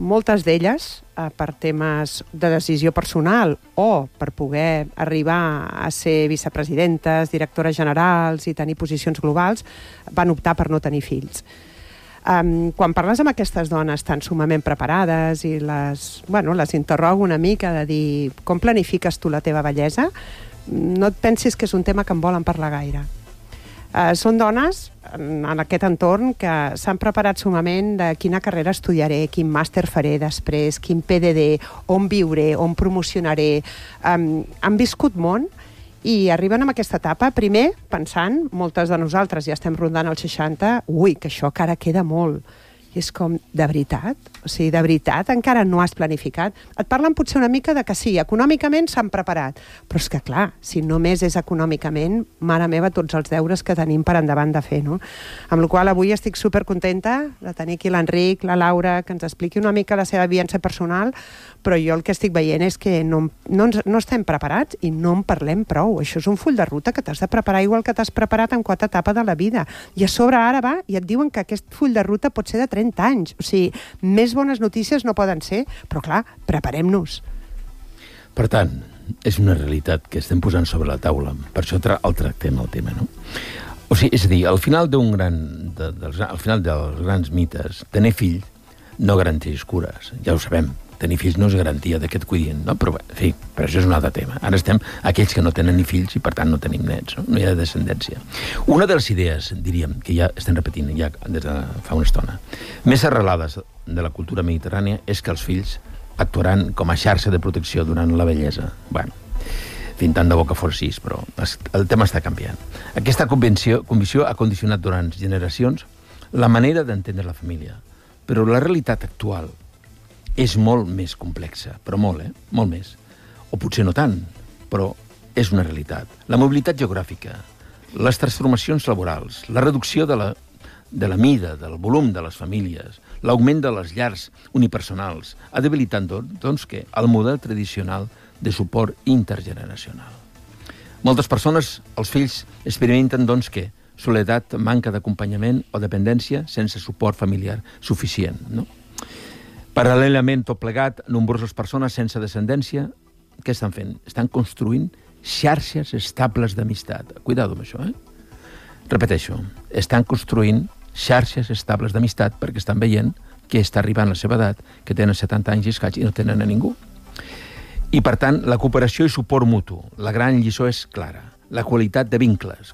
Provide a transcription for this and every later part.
moltes d'elles per temes de decisió personal o per poder arribar a ser vicepresidentes, directores generals i tenir posicions globals, van optar per no tenir fills. Quan parles amb aquestes dones tan sumament preparades i les interrogo una mica de dir com planifiques tu la teva bellesa, no et pensis que és un tema que en volen parlar gaire. Són dones en aquest entorn que s'han preparat sumament de quina carrera estudiaré, quin màster faré després, quin PDD, on viuré, on promocionaré. Han viscut món i arriben a aquesta etapa, primer, pensant, moltes de nosaltres ja estem rondant els 60, que això encara queda molt. I és com, de veritat? O sigui, de veritat encara no has planificat? Et parlen potser una mica de que sí, econòmicament s'han preparat, però és que clar, si només és econòmicament, mare meva, tots els deures que tenim per endavant de fer, no? Amb la qual avui estic supercontenta de tenir aquí l'Enric, la Laura, que ens expliqui una mica la seva vivència personal, però jo el que estic veient és que no estem preparats i no en parlem prou. Això és un full de ruta que t'has de preparar igual que t'has preparat en qualsevol etapa de la vida. I a sobre ara va i et diuen que aquest full de ruta pot ser de 30 anys. O sigui, més bones notícies no poden ser, però clar, preparem-nos. Per tant, és una realitat que estem posant sobre la taula. Per això el tractem, el tema, no? O sigui, és a dir, al final dels grans mites, tenir fills no garanteix cures, ja ho sabem. Tenir fills no és garantia de que et cuidin, no? Però, en fi, però això és un altre tema. Ara estem aquells que no tenen ni fills i, per tant, no tenim nets, no? No hi ha descendència. Una de les idees, diríem, que ja estem repetint ja des de fa una estona, més arrelades de la cultura mediterrània és que els fills actuaran com a xarxa de protecció durant la vellesa. Bueno, tant de bo que fos així, però el tema està canviant. Aquesta convicció ha condicionat durant generacions la manera d'entendre la família, però la realitat actual és molt més complexa, però molt, molt més. O potser no tant, però és una realitat. La mobilitat geogràfica, les transformacions laborals, la reducció de la mida, del volum de les famílies, l'augment de les llars unipersonals, ha debilitat, doncs, el model tradicional de suport intergeneracional. Moltes persones, els fills, experimenten, doncs, soledat, manca d'acompanyament o dependència sense suport familiar suficient, no? Paral·lelament, tot plegat, nombroses persones sense descendència, què estan fent? Estan construint xarxes estables d'amistat. Cuidado amb això, Repeteixo, estan construint xarxes estables d'amistat perquè estan veient que està arribant la seva edat, que tenen 70 anys i escaig i no tenen a ningú. I, per tant, la cooperació i suport mutu. La gran lliçó és clara. La qualitat de vincles,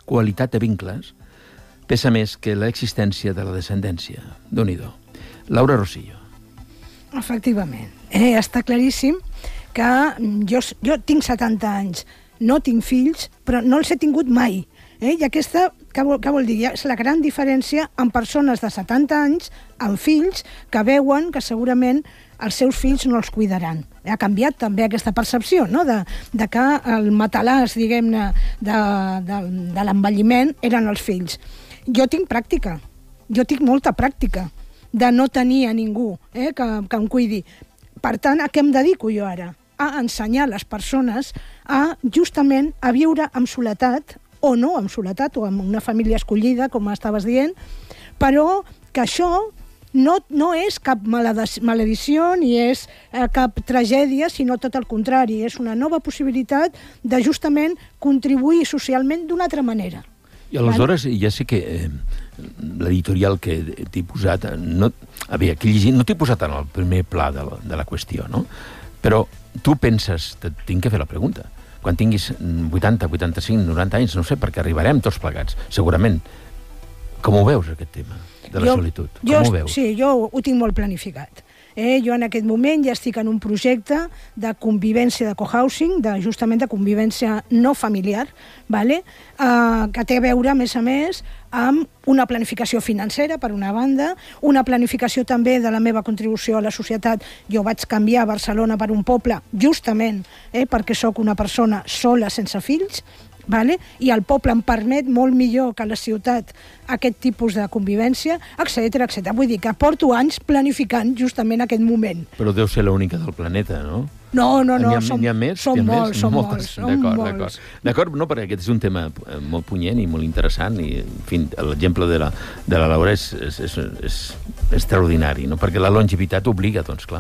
pesa més que l'existència de la descendència. Déu-n'hi-do. Laura Rosillo. Efectivament. Està claríssim que jo tinc 70 anys, no tinc fills, però no els he tingut mai. I aquesta, què vol dir? És la gran diferència en persones de 70 anys, amb fills, que veuen que segurament els seus fills no els cuidaran. Ha canviat també aquesta percepció, no?, de que el matalàs, diguem-ne, de l'envelliment eren els fills. Jo tinc pràctica, jo tinc molta pràctica de no tenir a ningú que em cuidi. Per tant, a què em dedico jo ara? A ensenyar les persones justament a viure amb soledat, o no amb soledat, o amb una família escollida, com estaves dient, però que això no és cap maledició ni és cap tragèdia, sinó tot el contrari. És una nova possibilitat de justament contribuir socialment d'una altra manera. I aleshores, ja sé que l'editorial que t'he posat, no t'he posat en el primer pla de la qüestió, no? Però tu penses, tinc que fer la pregunta, quan tinguis 80, 85, 90 anys, no sé, perquè arribarem tots plegats, segurament. Com ho veus, aquest tema de la solitud? Com ho veus? Sí, jo ho tinc molt planificat. Jo en aquest moment ja estic en un projecte de convivència de cohousing, justament de convivència no familiar, que té a veure, a més, amb una planificació financera, per una banda, una planificació també de la meva contribució a la societat. Jo vaig canviar Barcelona per un poble justament perquè sóc una persona sola sense fills, i el poble em permet molt millor que la ciutat aquest tipus de convivència, etc. Vull dir que porto anys planificant justament aquest moment. Però deu ser l'única del planeta, no? No, n'hi ha més? Són molts. D'acord, no, perquè aquest és un tema molt punyent i molt interessant i, en fi, l'exemple de la Laura és extraordinari, no? Perquè la longevitat obliga, doncs, clar.